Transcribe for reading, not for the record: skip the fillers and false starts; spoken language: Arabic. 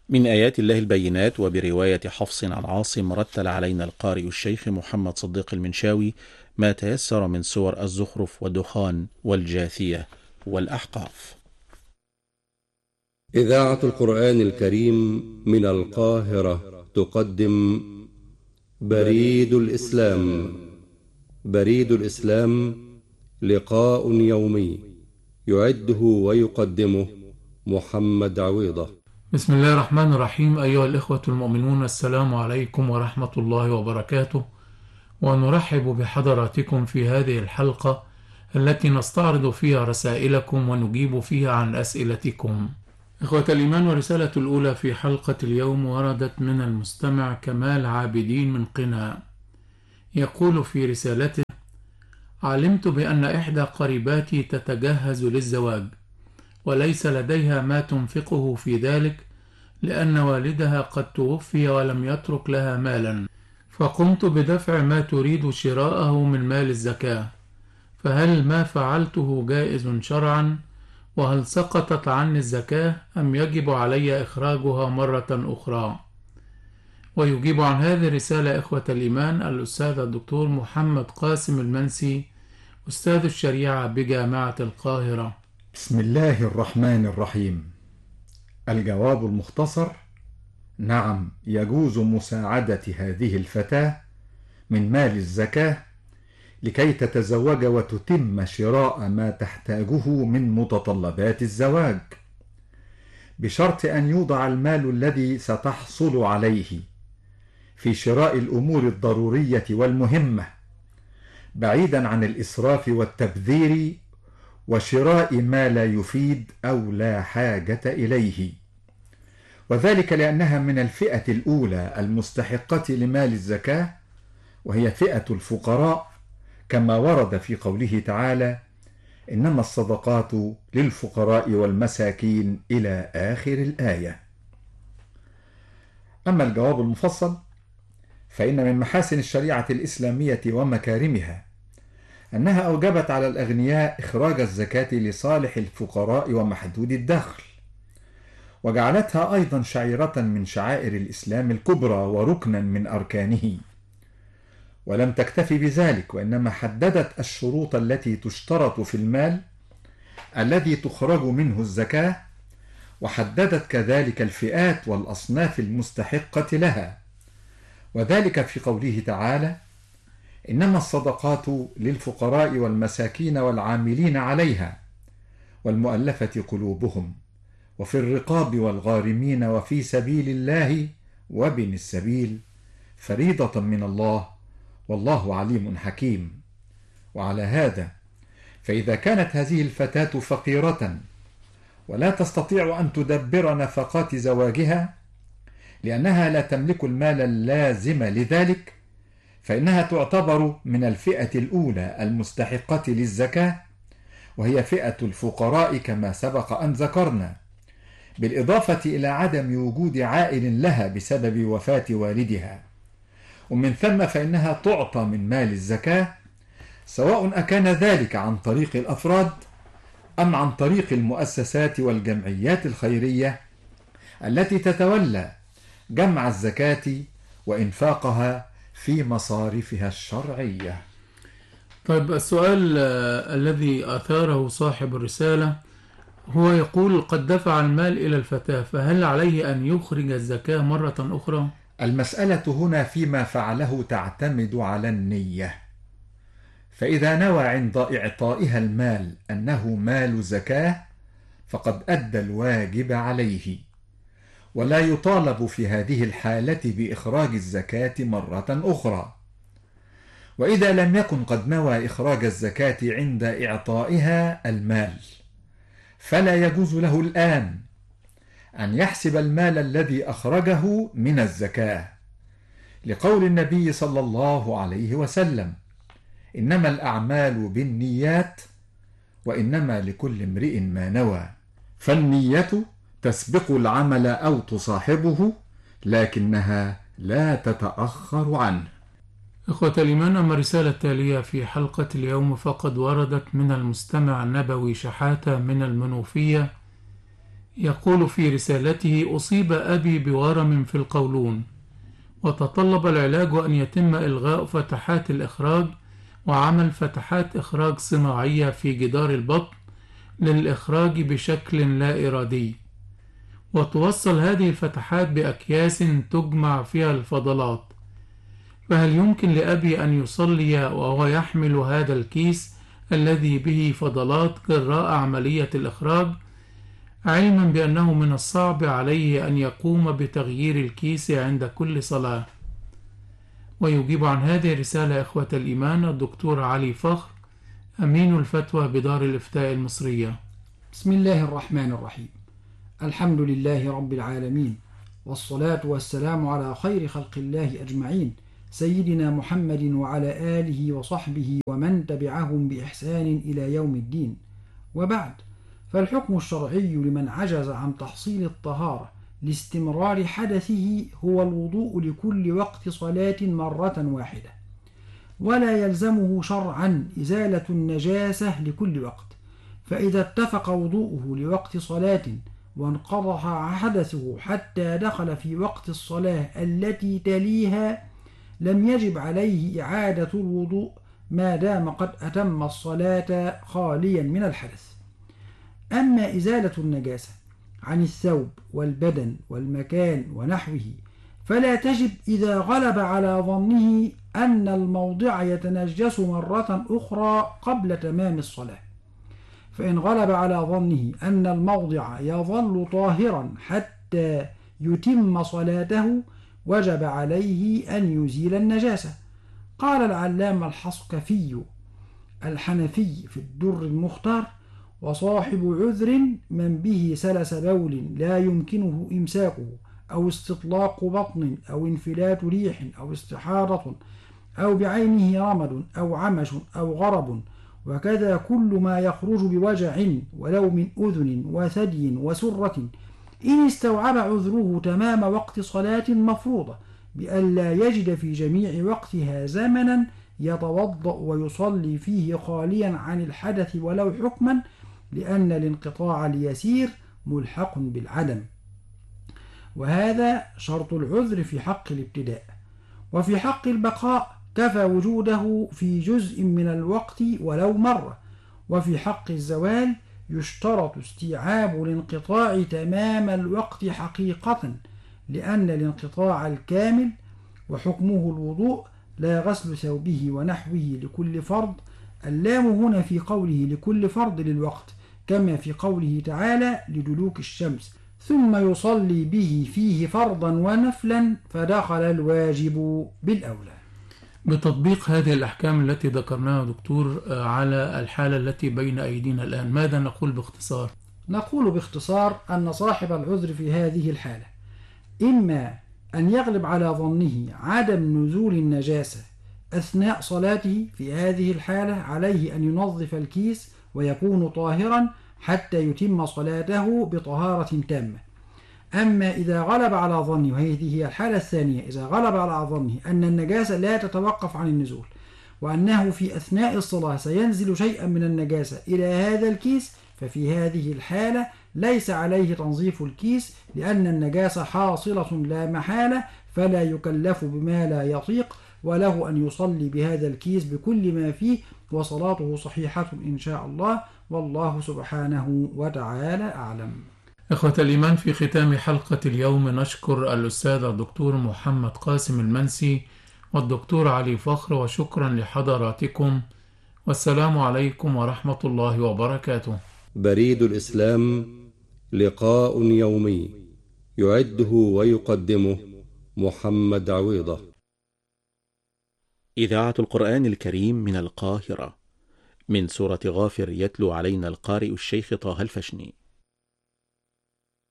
من آيات الله البينات، وبرواية حفص عن عاصم رتل علينا القارئ الشيخ محمد صديق المنشاوي ما تيسر من سور الزخرف والدخان والجاثية والأحقاف. إذاعة القرآن الكريم من القاهرة تقدم بريد الإسلام. بريد الإسلام لقاء يومي يعده ويقدمه محمد عويضة. بسم الله الرحمن الرحيم. أيها الإخوة المؤمنون، السلام عليكم ورحمة الله وبركاته، ونرحب بحضراتكم في هذه الحلقة التي نستعرض فيها رسائلكم ونجيب فيها عن أسئلتكم. إخوة الإيمان، ورسالة الأولى في حلقة اليوم وردت من المستمع كمال عابدين من قنا. يقول في رسالته: علمت بأن إحدى قريباتي تتجهز للزواج، وليس لديها ما تنفقه في ذلك لأن والدها قد توفي ولم يترك لها مالا، فقمت بدفع ما تريد شراءه من مال الزكاة، فهل ما فعلته جائز شرعا؟ وهل سقطت عني الزكاة أم يجب علي إخراجها مرة أخرى؟ ويجيب عن هذه الرسالة إخوة الإيمان الأستاذ الدكتور محمد قاسم المنسي، أستاذ الشريعة بجامعة القاهرة. بسم الله الرحمن الرحيم. الجواب المختصر: نعم، يجوز مساعدة هذه الفتاة من مال الزكاة لكي تتزوج وتتم شراء ما تحتاجه من متطلبات الزواج، بشرط أن يوضع المال الذي ستحصل عليه في شراء الأمور الضرورية والمهمة، بعيدا عن الإسراف والتبذير وشراء ما لا يفيد أو لا حاجة إليه، وذلك لأنها من الفئة الأولى المستحقة لمال الزكاة، وهي فئة الفقراء، كما ورد في قوله تعالى: إنما الصدقات للفقراء والمساكين إلى آخر الآية. أما الجواب المفصل، فإن من محاسن الشريعة الإسلامية ومكارمها أنها أوجبت على الأغنياء إخراج الزكاة لصالح الفقراء ومحدود الدخل، وجعلتها أيضا شعيرة من شعائر الإسلام الكبرى وركنا من أركانه. ولم تكتفي بذلك، وإنما حددت الشروط التي تشترط في المال الذي تخرج منه الزكاة، وحددت كذلك الفئات والأصناف المستحقة لها، وذلك في قوله تعالى: إنما الصدقات للفقراء والمساكين والعاملين عليها والمؤلفة قلوبهم وفي الرقاب والغارمين وفي سبيل الله وابن السبيل فريضة من الله والله عليم حكيم. وعلى هذا فإذا كانت هذه الفتاة فقيرة ولا تستطيع أن تدبر نفقات زواجها لأنها لا تملك المال اللازم لذلك، فإنها تعتبر من الفئة الأولى المستحقة للزكاة، وهي فئة الفقراء كما سبق أن ذكرنا، بالإضافة إلى عدم وجود عائل لها بسبب وفاة والدها. ومن ثم فإنها تعطى من مال الزكاة، سواء أكان ذلك عن طريق الأفراد أم عن طريق المؤسسات والجمعيات الخيرية التي تتولى جمع الزكاة وإنفاقها في مصارفها الشرعية. طيب، السؤال الذي أثاره صاحب الرسالة هو يقول: قد دفع المال إلى الفتاة، فهل عليه أن يخرج الزكاة مرة أخرى؟ المسألة هنا فيما فعله تعتمد على النية، فإذا نوى عند إعطائها المال أنه مال زكاة فقد أدى الواجب عليه، ولا يطالب في هذه الحالة بإخراج الزكاة مرة أخرى. وإذا لم يكن قد نوى إخراج الزكاة عند إعطائها المال، فلا يجوز له الآن أن يحسب المال الذي أخرجه من الزكاة، لقول النبي صلى الله عليه وسلم: إنما الأعمال بالنيات وإنما لكل امرئ ما نوى. فالنية تسبق العمل أو تصاحبه، لكنها لا تتأخر عنه. إخوة الإيمان، أما الرسالة التالية في حلقة اليوم فقد وردت من المستمع النبوي شحاتة من المنوفية. يقول في رسالته: أصيب أبي بورم في القولون، وتطلب العلاج أن يتم إلغاء فتحات الإخراج وعمل فتحات إخراج صناعية في جدار البطن للإخراج بشكل لا إرادي، وتوصل هذه الفتحات بأكياس تجمع فيها الفضلات. فهل يمكن لأبي أن يصلي وهو يحمل هذا الكيس الذي به فضلات جراء عملية الإخراج، علما بأنه من الصعب عليه أن يقوم بتغيير الكيس عند كل صلاة؟ ويجيب عن هذه الرسالة إخوة الإيمان الدكتور علي فخر، أمين الفتوى بدار الإفتاء المصرية. بسم الله الرحمن الرحيم. الحمد لله رب العالمين، والصلاة والسلام على خير خلق الله أجمعين، سيدنا محمد وعلى آله وصحبه ومن تبعهم بإحسان إلى يوم الدين. وبعد، فالحكم الشرعي لمن عجز عن تحصيل الطهارة لاستمرار حدثه هو الوضوء لكل وقت صلاة مرة واحدة، ولا يلزمه شرعا إزالة النجاسة لكل وقت. فإذا اتفق وضوءه لوقت صلاة وانقضح حدثه حتى دخل في وقت الصلاة التي تليها، لم يجب عليه إعادة الوضوء ما دام قد أتم الصلاة خاليا من الحدث. أما إزالة النجاسة عن الثوب والبدن والمكان ونحوه فلا تجب إذا غلب على ظنه أن الموضع يتنجس مرة أخرى قبل تمام الصلاة. فإن غلب على ظنه أن الموضع يظل طاهرا حتى يتم صلاته وجب عليه أن يزيل النجاسة. قال العلامة الحصكفي الحنفي في الدر المختار: وصاحب عذر من به سلس بول لا يمكنه إمساكه، أو استطلاق بطن، أو انفلات ريح، أو استحاضة، أو بعينه رمد أو عمش أو غرب، وكذا كل ما يخرج بوجع ولو من أذن وثدي وسرة، إن استوعب عذره تمام وقت صلاة مفروضة بأن لا يجد في جميع وقتها زمنا يتوضأ ويصلي فيه خاليا عن الحدث ولو حكما، لأن الانقطاع اليسير ملحق بالعدم. وهذا شرط العذر في حق الابتداء. وفي حق البقاء كفى وجوده في جزء من الوقت ولو مرة. وفي حق الزوال يشترط استيعاب الانقطاع تمام الوقت حقيقة، لأن الانقطاع الكامل وحكمه الوضوء لا غسل ثوبه ونحوه لكل فرض. اللام هنا في قوله لكل فرض للوقت، كما في قوله تعالى لدلوك الشمس: ثم يصلي به فيه فرضا ونفلا فدخل الواجب بالأولى. بتطبيق هذه الأحكام التي ذكرناها دكتور على الحالة التي بين أيدينا الآن، ماذا نقول باختصار؟ نقول باختصار أن صاحب العذر في هذه الحالة إما أن يغلب على ظنه عدم نزول النجاسة أثناء صلاته، في هذه الحالة عليه أن ينظف الكيس ويكون طاهرا حتى يتم صلاته بطهارة تامة. أما إذا غلب على ظنه، وهذه هي الحالة الثانية، إذا غلب على ظنه أن النجاسة لا تتوقف عن النزول، وأنه في أثناء الصلاة سينزل شيئا من النجاسة إلى هذا الكيس، ففي هذه الحالة ليس عليه تنظيف الكيس، لأن النجاسة حاصلة لا محالة، فلا يكلف بما لا يطيق، وله أن يصلي بهذا الكيس بكل ما فيه، وصلاته صحيحة إن شاء الله، والله سبحانه وتعالى أعلم. إخوة الإيمان، في ختام حلقة اليوم نشكر الأستاذ الدكتور محمد قاسم المنسي والدكتور علي فخر، وشكرا لحضراتكم، والسلام عليكم ورحمة الله وبركاته. بريد الإسلام، لقاء يومي يعده ويقدمه محمد عويضة. إذاعة القرآن الكريم من القاهرة، من سورة غافر، يتلو علينا القارئ الشيخ طه الفشني.